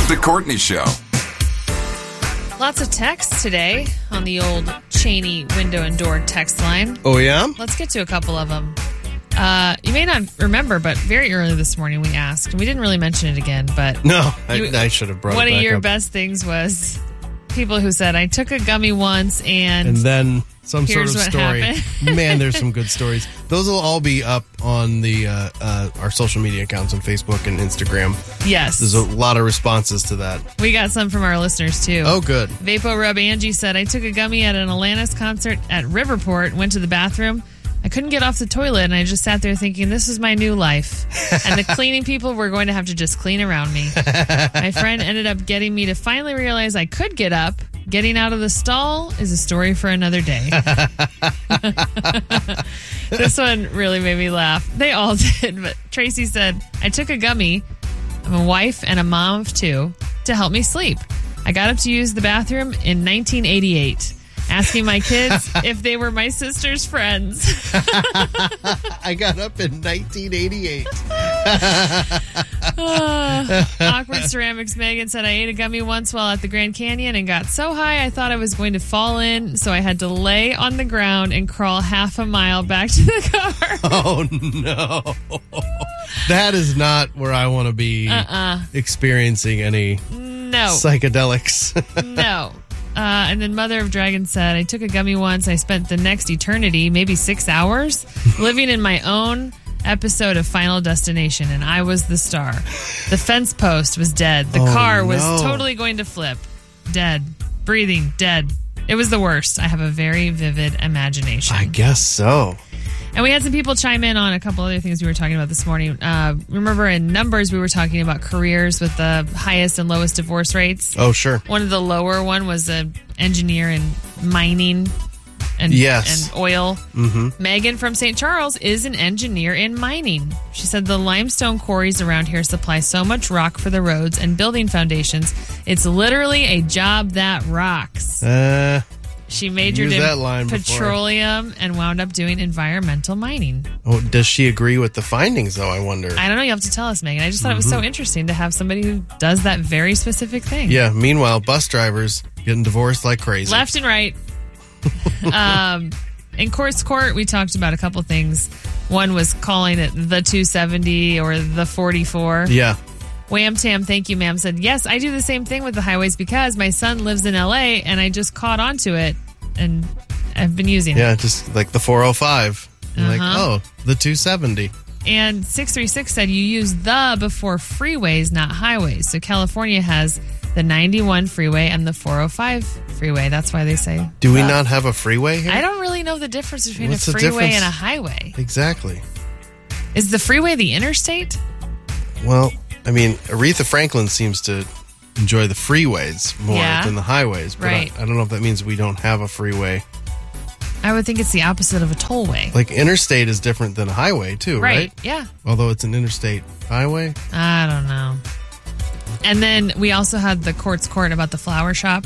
The Courtney Show. Lots of texts today on the old Cheney window and door text line. Oh, yeah? Let's get to a couple of them. You may not remember, but very early this morning we asked, and we didn't really mention it again, but... No, I should have brought it back One of your up. best things was people who said, I took a gummy once and then some sort of here's what story. happened. Man, there's some good stories. Those will all be up on the our social media accounts on Facebook and Instagram. Yes. There's a lot of responses to that. We got some from our listeners, too. Oh, good. Vapo Rub Angie said, I took a gummy at an Alanis concert at Riverport, went to the bathroom. I couldn't get off the toilet, and I just sat there thinking, this is my new life. And the cleaning people were going to have to just clean around me. My friend ended up getting me to finally realize I could get up. Getting out of the stall is a story for another day. This one really made me laugh. They all did, but Tracy said, I took a gummy. I'm a wife and a mom of two to help me sleep. I got up to use the bathroom in 1988. Asking my kids if they were my sister's friends. I got up in 1988. Awkward Ceramics Megan said, I ate a gummy once while at the Grand Canyon and got so high I thought I was going to fall in, so I had to lay on the ground and crawl half a mile back to the car. Oh, no. That is not where I want to be experiencing any psychedelics. No. And then Mother of Dragon said, I took a gummy once. I spent the next eternity, maybe 6 hours, living in my own episode of Final Destination, and I was the star. The fence post was dead. The car was totally going to flip. Dead. Breathing. Dead. It was the worst. I have a very vivid imagination. I guess so. And we had some people chime in on a couple other things we were talking about this morning. Remember in numbers, we were talking about careers with the highest and lowest divorce rates. Oh, sure. One of the lower one was an engineer in mining and oil. Mm-hmm. Megan from St. Charles is an engineer in mining. She said the limestone quarries around here supply so much rock for the roads and building foundations. It's literally a job that rocks. She majored in petroleum and wound up doing environmental mining. Oh, does she agree with the findings, though, I wonder? I don't know. You have to tell us, Megan. I just thought it was so interesting to have somebody who does that very specific thing. Yeah. Meanwhile, bus drivers getting divorced like crazy. Left and right. In Court's Court, we talked about a couple things. One was calling it the 270 or the 44. Yeah. Wham Tam, thank you, ma'am, said, yes, I do the same thing with the highways because my son lives in L.A. and I just caught onto it and I've been using it. Yeah, just like the 405. Like, the 270. And 636 said you use the before freeways, not highways. So California has the 91 freeway and the 405 freeway. That's why they say Do we not have a freeway here? I don't really know the difference between What's a the freeway difference? and a highway. Exactly. Is the freeway the interstate? Well, I mean, Aretha Franklin seems to enjoy the freeways more than the highways. But right. I don't know if that means we don't have a freeway. I would think it's the opposite of a tollway. Like interstate is different than a highway too, right? Yeah. Although it's an interstate highway. I don't know. And then we also had the Court's Court about the flower shop.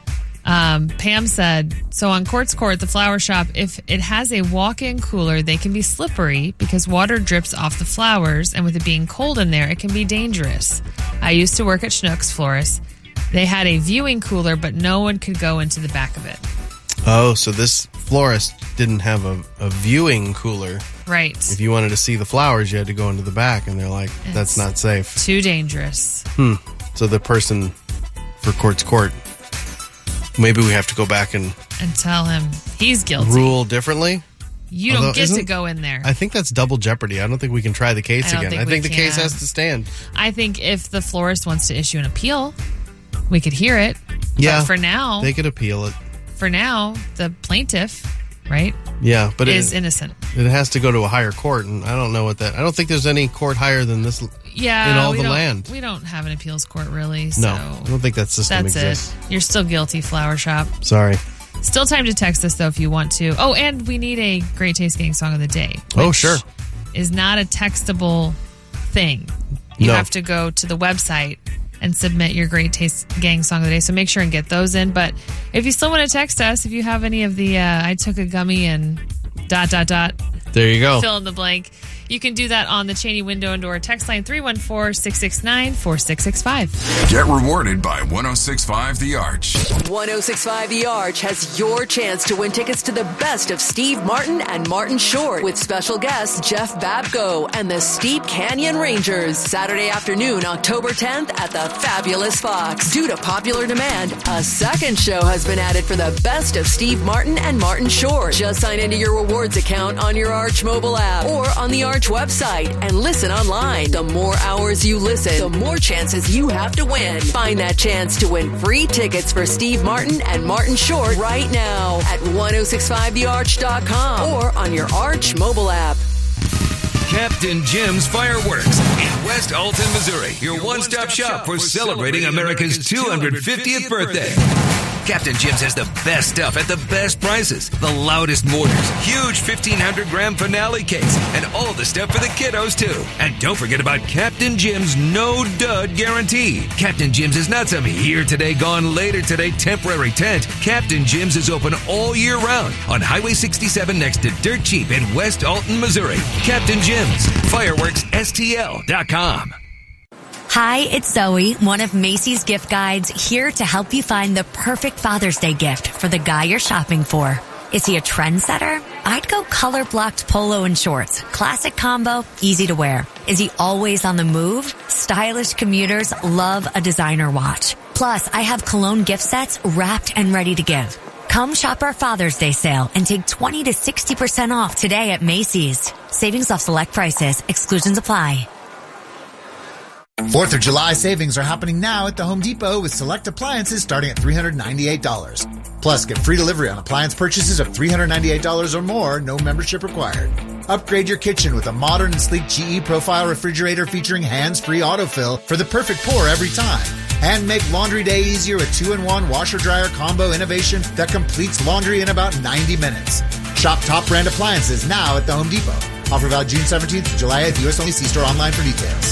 Pam said, so on Court's Court, the flower shop, if it has a walk-in cooler, they can be slippery because water drips off the flowers, and with it being cold in there, it can be dangerous. I used to work at Schnucks Florist. They had a viewing cooler, but no one could go into the back of it. Oh, so this florist didn't have a viewing cooler. Right. If you wanted to see the flowers, you had to go into the back, and they're like, that's not safe. Too dangerous. So the person for Court's Court, maybe we have to go back and tell him he's guilty. Rule differently? You don't get to go in there. I think that's double jeopardy. I don't think we can try the case again. I think the case has to stand. I think if the florist wants to issue an appeal, we could hear it. Yeah. But for now, they could appeal it. For now, the plaintiff, right? Yeah, but is innocent. It has to go to a higher court, and I don't know what that. I don't think there's any court higher than this. Yeah, in all the land. We don't have an appeals court really. So no, I don't think that system exists. It. You're still guilty, flower shop. Sorry. Still time to text us though if you want to. Oh, and we need a Great Taste Gang song of the day. Oh, sure. Is not a textable thing. You have to go to the website and submit your Great Taste Gang song of the day. So make sure and get those in. But if you still want to text us, if you have any of the I took a gummy and ... There you go. Fill in the blank. You can do that on the Cheney Window and Door text line 314-669-4665. Get rewarded by 106.5 The Arch. 106.5 The Arch has your chance to win tickets to the best of Steve Martin and Martin Short with special guests Jeff Babko and the Steep Canyon Rangers. Saturday afternoon, October 10th at the Fabulous Fox. Due to popular demand, a second show has been added for the best of Steve Martin and Martin Short. Just sign into your rewards account on your Arch mobile app or on the Arch website and listen online. The more hours you listen, the more chances you have to win. Find that chance to win free tickets for Steve Martin and Martin Short right now at 1065thearch.com or on your Arch mobile app. Captain Jim's Fireworks in West Alton, Missouri. Your one-stop shop for celebrating America's 250th birthday. Captain Jim's has the best stuff at the best prices. The loudest mortars, huge 1,500-gram finale cakes, and all the stuff for the kiddos, too. And don't forget about Captain Jim's no-dud guarantee. Captain Jim's is not some here-today, gone-later-today temporary tent. Captain Jim's is open all year round on Highway 67 next to Dirt Cheap in West Alton, Missouri. Captain Jim's, fireworksstl.com. Hi, it's Zoe, one of Macy's gift guides, here to help you find the perfect Father's Day gift for the guy you're shopping for. Is he a trendsetter? I'd go color-blocked polo and shorts. Classic combo, easy to wear. Is he always on the move? Stylish commuters love a designer watch. Plus, I have cologne gift sets wrapped and ready to give. Come shop our Father's Day sale and take 20 to 60% off today at Macy's. Savings off select prices. Exclusions apply. 4th of July savings are happening now at the Home Depot with select appliances starting at $398. Plus, get free delivery on appliance purchases of $398 or more, no membership required. Upgrade your kitchen with a modern and sleek GE Profile refrigerator featuring hands-free autofill for the perfect pour every time. And make laundry day easier with 2-in-1 washer-dryer combo innovation that completes laundry in about 90 minutes. Shop top brand appliances now at the Home Depot. Offer valid June 17th to July 8th. U.S. only. See store online for details.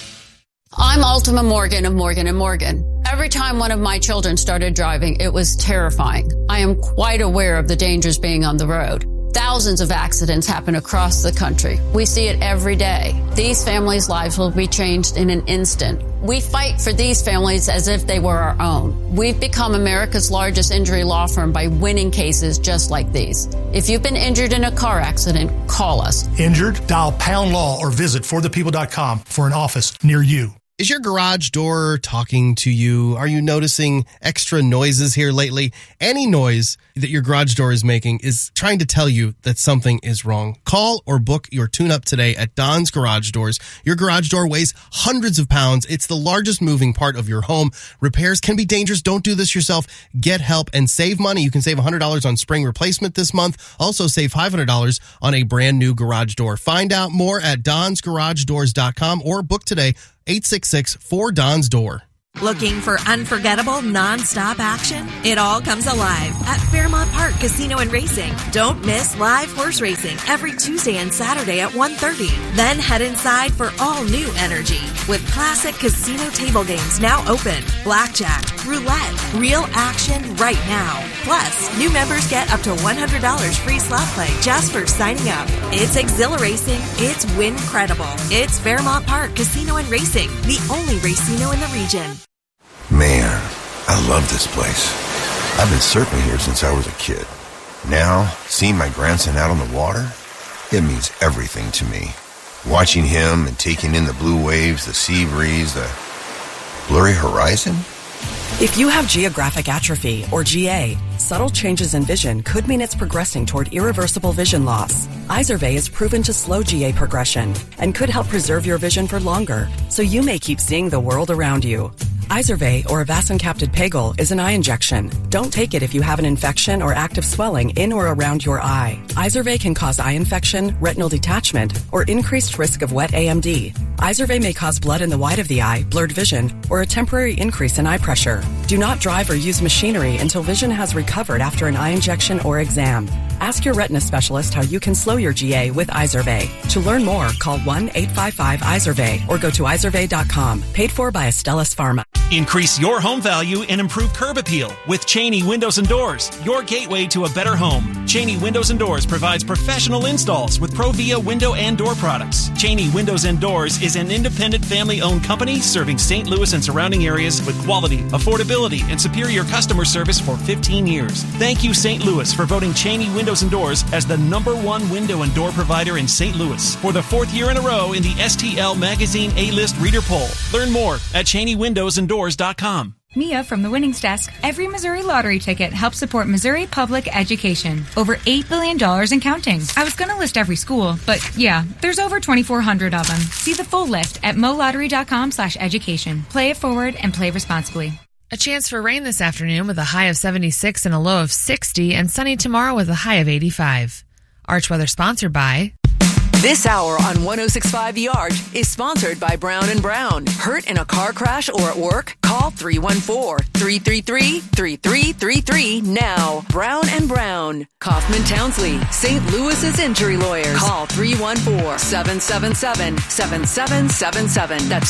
I'm Ultima Morgan of Morgan & Morgan. Every time one of my children started driving, it was terrifying. I am quite aware of the dangers being on the road. Thousands of accidents happen across the country. We see it every day. These families' lives will be changed in an instant. We fight for these families as if they were our own. We've become America's largest injury law firm by winning cases just like these. If you've been injured in a car accident, call us. Injured? Dial # law or visit forthepeople.com for an office near you. Is your garage door talking to you? Are you noticing extra noises here lately? Any noise that your garage door is making is trying to tell you that something is wrong. Call or book your tune-up today at Don's Garage Doors. Your garage door weighs hundreds of pounds. It's the largest moving part of your home. Repairs can be dangerous. Don't do this yourself. Get help and save money. You can save $100 on spring replacement this month. Also save $500 on a brand new garage door. Find out more at donsgaragedoors.com or book today 866-4DONS-DOOR. Looking for unforgettable, non-stop action? It all comes alive at Fairmont Park Casino and Racing. Don't miss live horse racing every Tuesday and Saturday at 1:30. Then head inside for all new energy with classic casino table games now open. Blackjack, roulette, real action right now. Plus, new members get up to $100 free slot play just for signing up. It's exhilarating. It's win-credible. It's Fairmont Park Casino and Racing, the only racino in the region. Man, I love this place. I've been surfing here since I was a kid. Now, seeing my grandson out on the water, it means everything to me. Watching him and taking in the blue waves, the sea breeze, the blurry horizon. If you have geographic atrophy, or GA, subtle changes in vision could mean it's progressing toward irreversible vision loss. Izervay is proven to slow GA progression and could help preserve your vision for longer, so you may keep seeing the world around you. Izervay, or avacincaptad pegol, is an eye injection. Don't take it if you have an infection or active swelling in or around your eye. Izervay can cause eye infection, retinal detachment, or increased risk of wet AMD. Izervay may cause blood in the white of the eye, blurred vision, or a temporary increase in eye pressure. Do not drive or use machinery until vision has recovered after an eye injection or exam. Ask your retina specialist how you can slow your GA with Izervay. To learn more, call 1-855-IZERVAY or go to izervay.com. Paid for by Astellas Pharma. Increase your home value and improve curb appeal with Cheney Windows and Doors, your gateway to a better home. Cheney Windows and Doors provides professional installs with Provia window and door products. Cheney Windows and Doors is an independent family-owned company serving St. Louis and surrounding areas with quality, affordability, and superior customer service for 15 years. Thank you, St. Louis, for voting Cheney Windows and Doors as the #1 window and door provider in St. Louis for the 4th year in a row in the STL Magazine A-List Reader Poll. Learn more at CheneyWindowsandDoors.com. Mia from the Winnings Desk. Every Missouri lottery ticket helps support Missouri public education. Over $8 billion and counting. I was going to list every school, but yeah, there's over 2,400 of them. See the full list at molottery.com/education. Play it forward and play responsibly. A chance for rain this afternoon with a high of 76 and a low of 60, and sunny tomorrow with a high of 85. Arch Weather sponsored by... This hour on 106.5 The Arch is sponsored by Brown & Brown. Hurt in a car crash or at work? Call 314-333-3333 now. Brown & Brown. Kaufman Townsley, St. Louis's injury lawyers. Call 314-777-7777. That's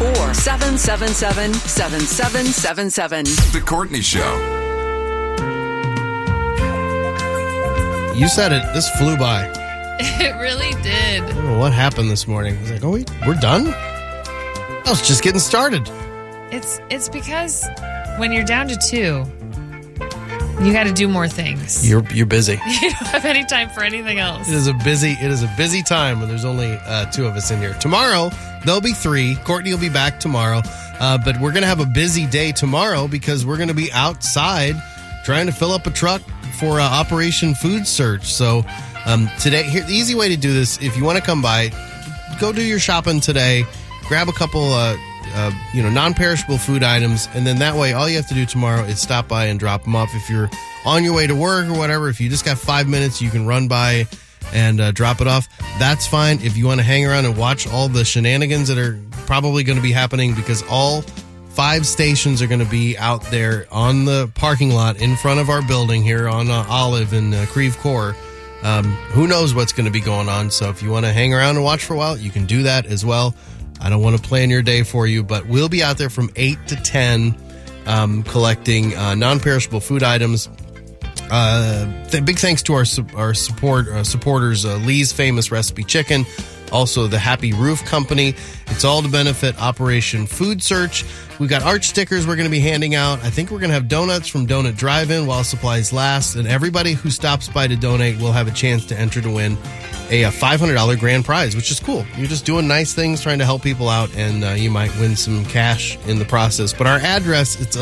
314-777-7777. The Courtney Show. You said it. This flew by. It really did. I don't know what happened this morning. I was like, we're done? I was just getting started. It's because when you're down to 2, you got to do more things. You're busy. You don't have any time for anything else. It is a busy time when there's only 2 of us in here. Tomorrow, there'll be 3. Courtney will be back tomorrow. But we're going to have a busy day tomorrow because we're going to be outside trying to fill up a truck for Operation Food Search. So... today, here, the easy way to do this, if you want to come by, go do your shopping today, grab a couple, non-perishable food items, and then that way, all you have to do tomorrow is stop by and drop them off. If you're on your way to work or whatever, if you just got 5 minutes, you can run by and drop it off. That's fine. If you want to hang around and watch all the shenanigans that are probably going to be happening, because all 5 stations are going to be out there on the parking lot in front of our building here on Olive in Creve Coeur. Who knows what's going to be going on. So if you want to hang around and watch for a while, you can do that as well. I don't want to plan your day for you, but we'll be out there from 8 to 10 collecting non-perishable food items. Big thanks to our supporters, Lee's Famous Recipe Chicken, also the Happy Roof Company. It's all to benefit Operation Food Search. We got Arch stickers we're going to be handing out. I think we're going to have donuts from Donut Drive-In while supplies last. And everybody who stops by to donate will have a chance to enter to win a $500 grand prize, which is cool. You're just doing nice things, trying to help people out, and you might win some cash in the process. But our address, it's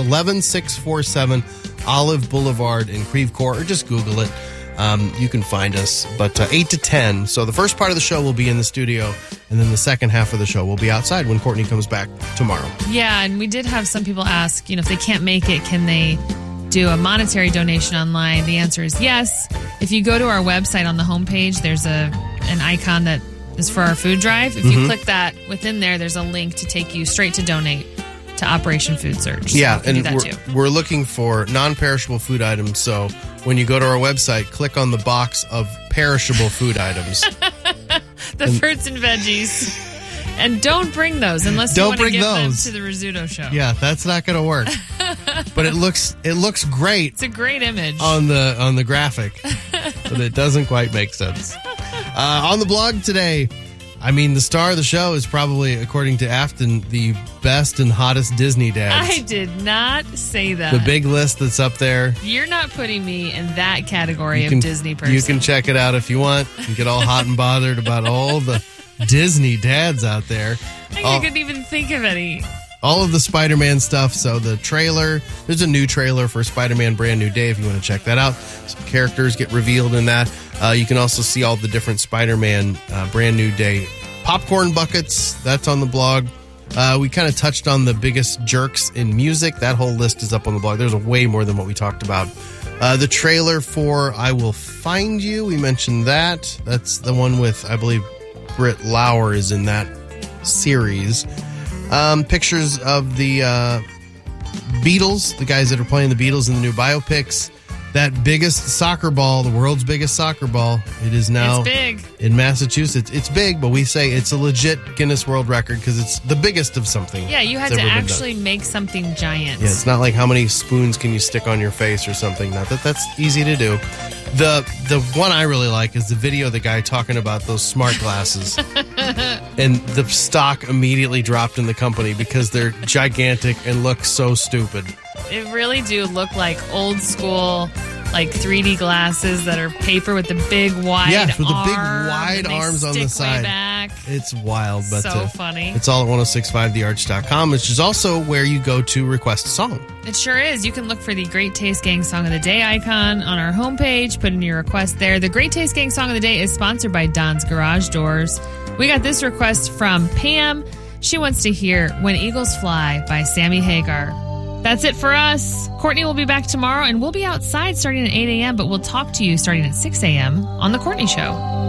11647 Olive Boulevard in Creve Coeur, or just Google it. You can find us, but 8 to 10. So the first part of the show will be in the studio, and then the second half of the show will be outside when Courtney comes back tomorrow. Yeah, and we did have some people ask, if they can't make it, can they do a monetary donation online? The answer is yes. If you go to our website on the homepage, there's an icon that is for our food drive. If you click that, within there's a link to take you straight to donate to Operation Food Search. Yeah, and we're looking for non-perishable food items, so when you go to our website, click on the box of perishable food items. Fruits and veggies. And don't bring those unless you want to give them to the Rizzuto Show. Yeah, that's not going to work. But it looks great. It's a great image on the graphic, but it doesn't quite make sense. On the blog today, the star of the show is probably, according to Afton, the best and hottest Disney dads. I did not say that. The big list that's up there. You're not putting me in that category of Disney person. You can check it out if you want and get all hot and bothered about all the Disney dads out there. I couldn't even think of any. All of the Spider-Man stuff. So the trailer, there's a new trailer for Spider-Man Brand New Day if you want to check that out. Some characters get revealed in that. You can also see all the different Spider-Man Brand New Day popcorn buckets. That's on the blog. We kind of touched on the biggest jerks in music. That whole list is up on the blog. There's way more than what we talked about. The trailer for I Will Find You, we mentioned that. That's the one with, I believe, Britt Lauer is in that series. Pictures of the Beatles, the guys that are playing the Beatles in the new biopics. that biggest soccer ball, the world's biggest soccer ball, it is now big in Massachusetts. It's big, but we say it's a legit Guinness World Record because it's the biggest of something. Yeah, you had to actually make something giant. Yeah, it's not like how many spoons can you stick on your face or something. Not that that's easy to do. The one I really like is the video of the guy talking about those smart glasses. And the stock immediately dropped in the company because they're gigantic and look so stupid. It really do look like old school, like 3D glasses that are paper with the big wide arms. Yes, with the big wide arms on the side. Back. It's wild, but so funny. It's all at 1065thearch.com, which is also where you go to request a song. It sure is. You can look for the Great Taste Gang Song of the Day icon on our homepage. Put in your request there. The Great Taste Gang Song of the Day is sponsored by Don's Garage Doors. We got this request from Pam. She wants to hear When Eagles Fly by Sammy Hagar. That's it for us. Courtney will be back tomorrow, and we'll be outside starting at 8 a.m., but we'll talk to you starting at 6 a.m. on The Courtney Show.